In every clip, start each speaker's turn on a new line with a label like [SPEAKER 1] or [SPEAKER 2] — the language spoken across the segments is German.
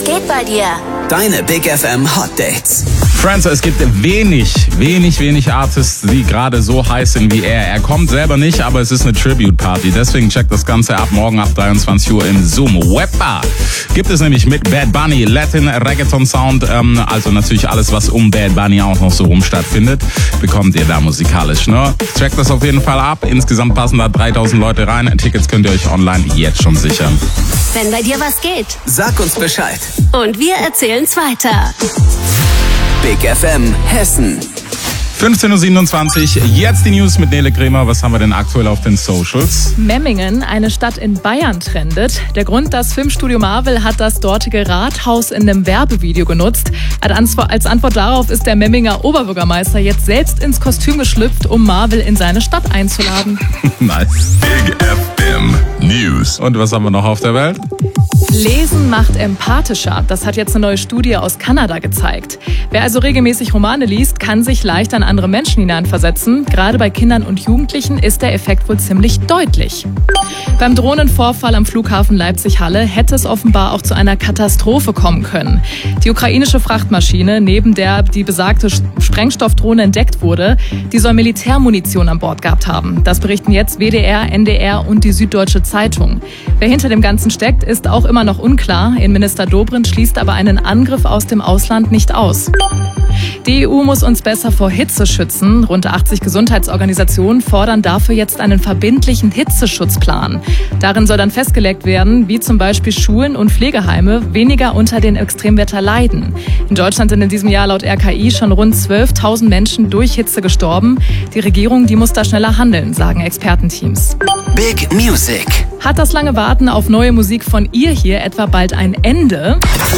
[SPEAKER 1] Was geht bei dir?
[SPEAKER 2] Deine Big FM Hot Dates.
[SPEAKER 3] Friends, es gibt wenig Artists, die gerade so heiß sind wie er. Er kommt selber nicht, aber es ist eine Tribute-Party. Deswegen checkt das Ganze ab morgen ab 23 Uhr im Zoom Webbar. Gibt es nämlich mit Bad Bunny, Latin Reggaeton Sound, also natürlich alles, was um Bad Bunny auch noch so rum stattfindet, bekommt ihr da musikalisch. Ne? Checkt das auf jeden Fall ab. Insgesamt passen da 3000 Leute rein. Tickets könnt ihr euch online jetzt schon sichern.
[SPEAKER 1] Wenn bei dir was geht.
[SPEAKER 2] Sag uns Bescheid.
[SPEAKER 1] Und wir erzählen's weiter.
[SPEAKER 2] Big FM Hessen.
[SPEAKER 3] 15.27 Uhr, jetzt die News mit Nele Kremer. Was haben wir denn aktuell auf den Socials?
[SPEAKER 4] Memmingen, eine Stadt in Bayern, trendet. Der Grund, das Filmstudio Marvel hat das dortige Rathaus in einem Werbevideo genutzt. Als Antwort darauf ist der Memminger Oberbürgermeister jetzt selbst ins Kostüm geschlüpft, um Marvel in seine Stadt einzuladen.
[SPEAKER 3] Nice.
[SPEAKER 5] Big FM News.
[SPEAKER 3] Und was haben wir noch auf der Welt?
[SPEAKER 4] Lesen macht empathischer. Das hat jetzt eine neue Studie aus Kanada gezeigt. Wer also regelmäßig Romane liest, kann sich leicht an andere Menschen hineinversetzen. Gerade bei Kindern und Jugendlichen ist der Effekt wohl ziemlich deutlich. Beim Drohnenvorfall am Flughafen Leipzig-Halle hätte es offenbar auch zu einer Katastrophe kommen können. Die ukrainische Frachtmaschine, neben der die besagte Sprengstoffdrohne entdeckt wurde, die soll Militärmunition an Bord gehabt haben. Das berichten jetzt WDR, NDR und die Süddeutsche Zeitung. Wer hinter dem Ganzen steckt, ist auch immer noch unklar. Innenminister Dobrindt schließt aber einen Angriff aus dem Ausland nicht aus. Die EU muss uns besser vor Hitze schützen. Rund 80 Gesundheitsorganisationen fordern dafür jetzt einen verbindlichen Hitzeschutzplan. Darin soll dann festgelegt werden, wie zum Beispiel Schulen und Pflegeheime weniger unter den Extremwetter leiden. In Deutschland sind in diesem Jahr laut RKI schon rund 12.000 Menschen durch Hitze gestorben. Die Regierung, die muss da schneller handeln, sagen Expertenteams.
[SPEAKER 2] Big Music.
[SPEAKER 4] Hat das lange Warten auf neue Musik von ihr hier etwa bald ein Ende?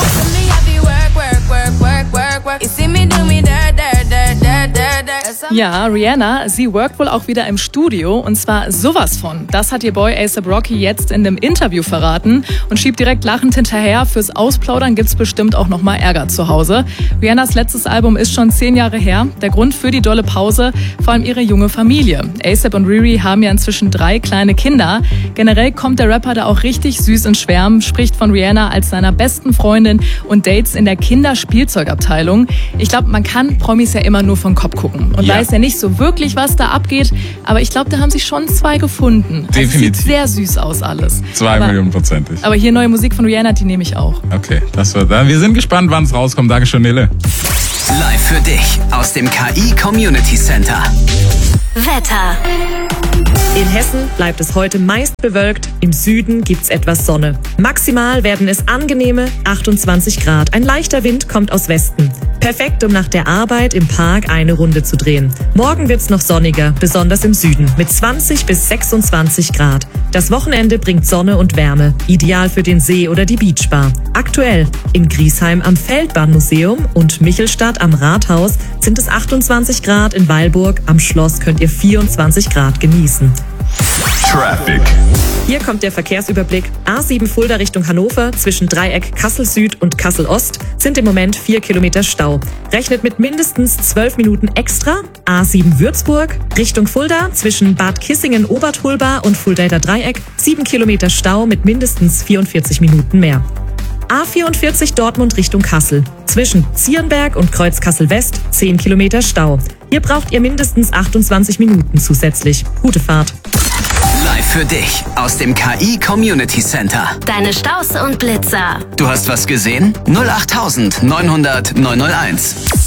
[SPEAKER 4] Ja, Rihanna, sie workt wohl auch wieder im Studio und zwar sowas von. Das hat ihr Boy A$AP Rocky jetzt in einem Interview verraten und schiebt direkt lachend hinterher. Fürs Ausplaudern gibt's bestimmt auch nochmal Ärger zu Hause. Rihannas letztes Album ist schon 10 Jahre her. Der Grund für die dolle Pause, vor allem ihre junge Familie. A$AP und Riri haben ja inzwischen 3 kleine Kinder. Generell kommt der Rapper da auch richtig süß ins Schwärmen, spricht von Rihanna als seiner besten Freundin und Dates in der Kinderspielzeugabteilung. Ich glaube, man kann Promis ja immer nur vom Kopf gucken und weiß ja nicht so wirklich, was da abgeht. Aber ich glaube, da haben sich schon 2 gefunden. Also
[SPEAKER 3] Definitiv.
[SPEAKER 4] sieht sehr süß aus alles.
[SPEAKER 3] 2 Millionen%.
[SPEAKER 4] Aber hier neue Musik von Rihanna, die nehme ich auch.
[SPEAKER 3] Okay, das wird da. Wir sind gespannt, wann es rauskommt. Dankeschön, Nele.
[SPEAKER 2] Live für dich aus dem KI Community Center.
[SPEAKER 1] Wetter.
[SPEAKER 6] In Hessen bleibt es heute meist bewölkt, im Süden gibt's etwas Sonne. Maximal werden es angenehme 28 Grad. Ein leichter Wind kommt aus Westen. Perfekt, um nach der Arbeit im Park eine Runde zu drehen. Morgen wird's noch sonniger, besonders im Süden, mit 20 bis 26 Grad. Das Wochenende bringt Sonne und Wärme, ideal für den See oder die Beachbar. Aktuell in Griesheim am Feldbahnmuseum und Michelstadt am Rathaus sind es 28 Grad, in Weilburg am Schloss könnt ihr 24 Grad genießen.
[SPEAKER 5] Traffic.
[SPEAKER 6] Hier kommt der Verkehrsüberblick. A7 Fulda Richtung Hannover zwischen Dreieck Kassel Süd und Kassel Ost sind im Moment 4 Kilometer Stau. Rechnet mit mindestens 12 Minuten extra. A7 Würzburg Richtung Fulda zwischen Bad Kissingen-Obertulba und Fuldaer Dreieck 7 Kilometer Stau mit mindestens 44 Minuten mehr. A44 Dortmund Richtung Kassel. Zwischen Zierenberg und Kreuz Kassel West 10 Kilometer Stau. Hier braucht ihr mindestens 28 Minuten zusätzlich. Gute Fahrt.
[SPEAKER 2] Live für dich aus dem KI Community Center.
[SPEAKER 1] Deine Staus und Blitzer.
[SPEAKER 2] Du hast was gesehen? 08900 901.